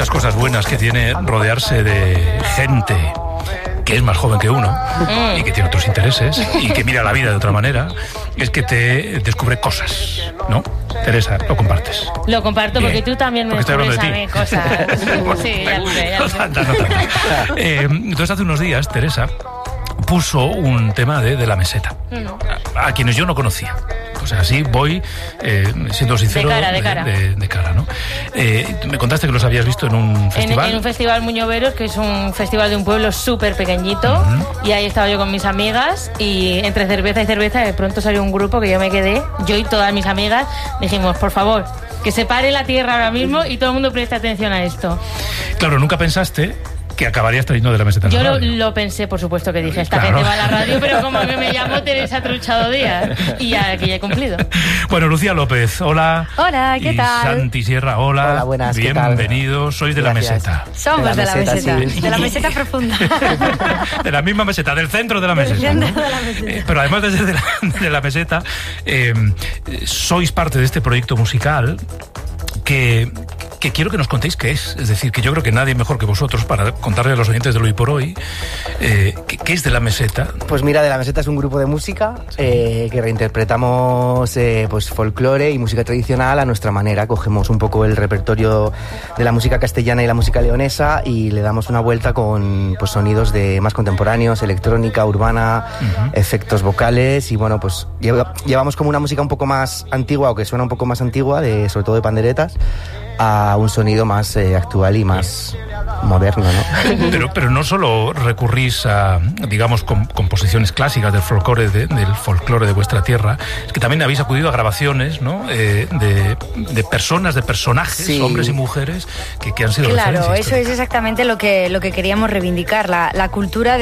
muchas cosas buenas que tiene rodearse de gente que es más joven que uno y que tiene otros intereses y que mira la vida de otra manera, es que te descubre cosas, ¿no? Teresa, lo compartes. Lo comparto. Bien. Porque tú también me descubres a mí cosas. Sí, ya lo sé. No tantas. Entonces hace unos días Teresa puso un tema de La Meseta, a quienes yo no conocía. Pues así voy, siendo sincero, de cara, ¿no? Me contaste que los habías visto en un festival. En un festival Muñoveros, que es un festival de un pueblo súper pequeñito, y ahí estaba yo con mis amigas, y entre cerveza y cerveza de pronto salió un grupo que yo me quedé, yo y todas mis amigas, dijimos, por favor, que se pare la tierra ahora mismo y todo el mundo preste atención a esto. Claro, nunca pensaste que acabarías trayendo de La Meseta. Yo lo pensé, por supuesto, que dije, esta gente va a la radio, pero como que me llamo Teresa Truchado Díaz, y ya que ya he cumplido. Bueno, Lucía López, hola. Hola, ¿qué tal? Santi Sierra, hola. Hola, buenas, bienvenidos, sois de Gracias. La Meseta. Somos de La Meseta, sí. De La Meseta profunda. De la misma meseta, del centro de la meseta, ¿no? Pero además de ser de la meseta, sois parte de este proyecto musical que quiero que nos contéis qué es. Es decir, que yo creo que nadie mejor que vosotros para contarle a los oyentes de Hoy por Hoy qué es de La Meseta. Pues mira, de La Meseta es un grupo de música que reinterpretamos pues folclore y música tradicional a nuestra manera. Cogemos un poco el repertorio de la música castellana y la música leonesa y le damos una vuelta con pues sonidos de más contemporáneos, electrónica, urbana, efectos vocales y bueno, pues llevamos como una música un poco más antigua o que suena un poco más antigua, sobre todo de panderetas, a un sonido más actual y más moderno, ¿no? Pero no solo recurrís a, digamos, composiciones clásicas del folclore de vuestra tierra, es que también habéis acudido a grabaciones, ¿no? De personas, de personajes, sí, hombres y mujeres que han sido referencias. Claro, eso es exactamente lo que queríamos reivindicar, la cultura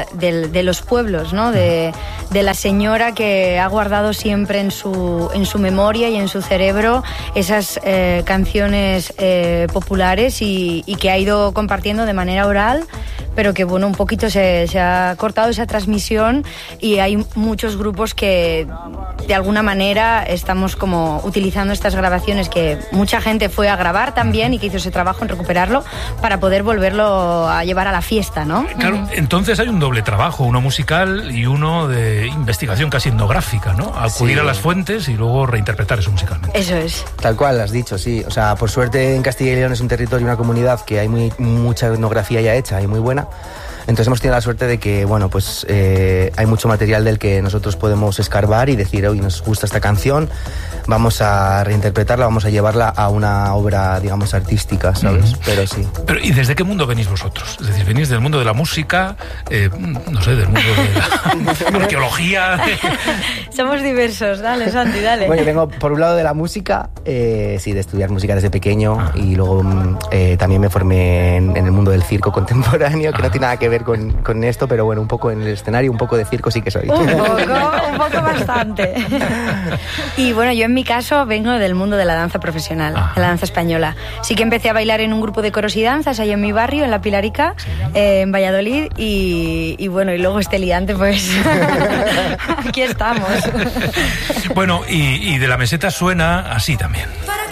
de los pueblos, ¿no? De la señora que ha guardado siempre en su memoria y en su cerebro esas canciones populares y que ha ido compartiendo de manera oral, pero que bueno, un poquito se ha cortado esa transmisión y hay muchos grupos que de alguna manera estamos como utilizando estas grabaciones que mucha gente fue a grabar también y que hizo ese trabajo en recuperarlo para poder volverlo a llevar a la fiesta, ¿no? Claro, entonces hay un doble trabajo, uno musical y uno de investigación casi etnográfica, ¿no? Acudir a las fuentes y luego reinterpretar eso musicalmente. Eso es. Tal cual, has dicho, sí. O sea, por suerte en Castilla y León es un territorio, una comunidad que hay mucha etnografía ya hecha y muy buena. Entonces hemos tenido la suerte de que, bueno, pues hay mucho material del que nosotros podemos escarbar y decir, hoy nos gusta esta canción, vamos a reinterpretarla, vamos a llevarla a una obra, digamos, artística, ¿sabes? Pero sí. Pero, ¿y desde qué mundo venís vosotros? Es decir, ¿venís del mundo de la música? No sé, del mundo de la arqueología. Somos diversos, dale, Santi, dale. Bueno, yo vengo por un lado de la música, sí, de estudiar música desde pequeño y luego también me formé en el mundo del circo contemporáneo, que no tiene nada que ver con esto, pero bueno, un poco en el escenario, un poco de circo sí que soy. Un poco bastante. Y bueno, yo en mi caso vengo del mundo de la danza profesional, de la danza española. Sí que empecé a bailar en un grupo de coros y danzas ahí en mi barrio, en La Pilarica, en Valladolid, y bueno, y luego este liante, pues aquí estamos. Bueno, y de La Meseta suena así también.